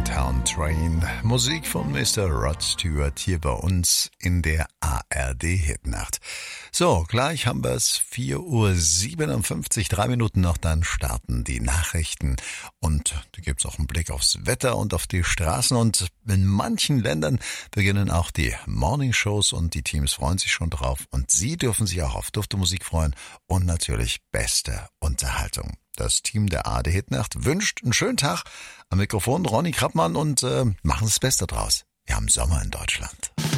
Downtown Train. Musik von Mr. Rod Stewart hier bei uns in der ARD-Hitnacht. So, gleich haben wir es 4:57 Uhr, 3 Minuten noch, dann starten die Nachrichten. Und da gibt's auch einen Blick aufs Wetter und auf die Straßen. Und in manchen Ländern beginnen auch die Morningshows und die Teams freuen sich schon drauf. Und Sie dürfen sich auch auf dufte Musik freuen und natürlich beste Unterhaltung. Das Team der ARD-Hitnacht wünscht einen schönen Tag. Am Mikrofon Ronny Krappmann und machen Sie das Beste draus. Wir haben Sommer in Deutschland.